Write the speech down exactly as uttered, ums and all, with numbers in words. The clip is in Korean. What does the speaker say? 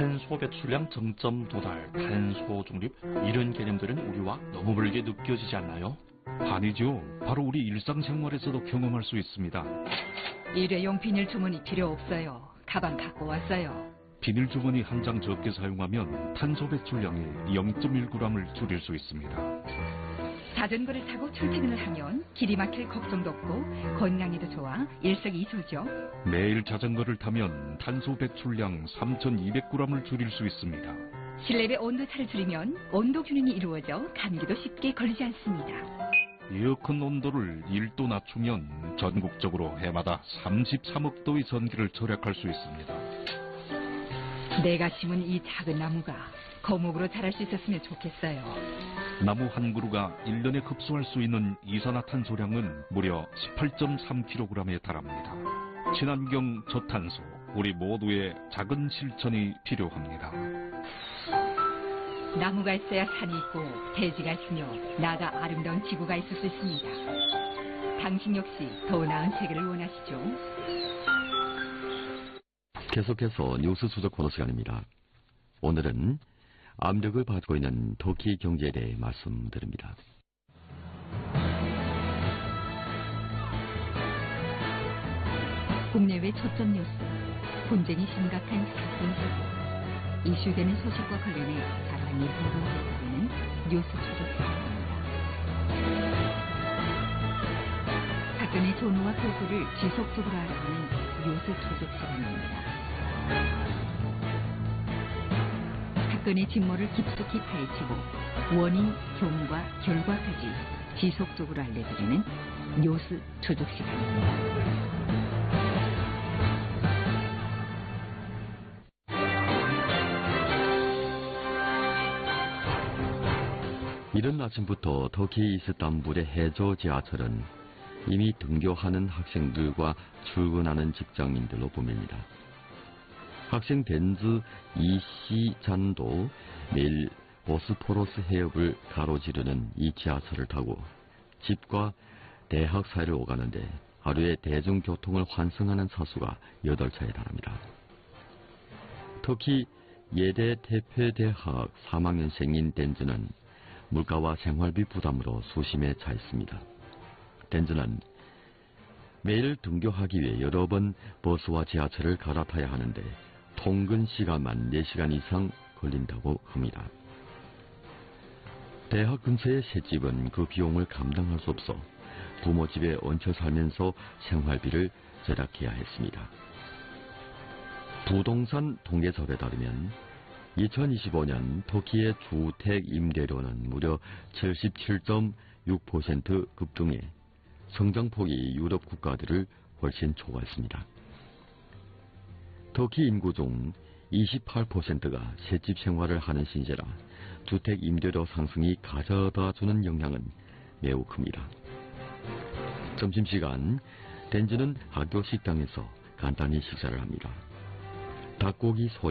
탄소 배출량 정점 도달, 탄소 중립 이런 개념들은 우리와 너무 멀게 느껴지지 않나요? 아니죠. 바로 우리 일상생활에서도 경험할 수 있습니다. 일회용 비닐 주머니 필요 없어요. 가방 갖고 왔어요. 비닐 주머니 한 장 적게 사용하면 탄소 배출량이 영 점 일 그램을 줄일 수 있습니다. 자전거를 타고 출퇴근을 하면 길이 막힐 걱정도 없고 건강에도 좋아 일석이조죠. 매일 자전거를 타면 탄소 배출량 삼천이백 그램을 줄일 수 있습니다. 실내의 온도차를 줄이면 온도 균형이 이루어져 감기도 쉽게 걸리지 않습니다. 에어컨 온도를 일 도 낮추면 전국적으로 해마다 삼십삼억 도의 전기를 절약할 수 있습니다. 내가 심은 이 작은 나무가 거목으로 자랄 수 있었으면 좋겠어요. 나무 한 그루가 일 년에 흡수할 수 있는 이산화탄소량은 무려 십팔 점 삼 킬로그램에 달합니다. 친환경 저탄소, 우리 모두의 작은 실천이 필요합니다. 나무가 있어야 산이 있고 대지가 있으며 나가 아름다운 지구가 있을 수 있습니다. 당신 역시 더 나은 세계를 원하시죠? 계속해서 뉴스 수적 코너 시간입니다. 오늘은 압력을 받고 있는 터키 경제에 대해 말씀드립니다. 국내외 초점 뉴스, 분쟁이 심각한 사건 사고, 이슈되는 소식과 관련해 자세히 보도해드리는 뉴스 추적사입니다. 사건의 전후와 결과를 지속적으로 알아보는 뉴스 추적 시간입니다. 사건의 진모를 깊숙이 파헤치고 원인, 경과, 결과까지 지속적으로 알려드리는 뉴스 추적 시간입니다. 이른 아침부터 터키 이스탄불의 해저 지하철은 이미 등교하는 학생들과 출근하는 직장인들로 붐빕니다. 학생 덴즈 이씨 잔도 매일 보스포러스 해협을 가로지르는 이 지하철을 타고 집과 대학 사이를 오가는데 하루에 대중교통을 환승하는 차수가 여덟 차에 달합니다. 터키 예대 테페대학 삼 학년생인 덴즈는 물가와 생활비 부담으로 수심에 차 있습니다. 덴즈는 매일 등교하기 위해 여러 번 버스와 지하철을 갈아타야 하는데 통근 시간만 네 시간 이상 걸린다고 합니다. 대학 근처의 셋집은 그 비용을 감당할 수 없어 부모 집에 얹혀 살면서 생활비를 절약해야 했습니다. 부동산 통계섭에 따르면 이천이십오 년 터키의 주택 임대료는 무려 칠십칠 점 육 퍼센트 급등해 성장폭이 유럽 국가들을 훨씬 초과했습니다. 터키 인구 중 이십팔 퍼센트가 셋집 생활을 하는 신세라 주택 임대료 상승이 가져다주는 영향은 매우 큽니다. 점심시간 덴즈는 학교 식당에서 간단히 식사를 합니다. 닭고기 소량,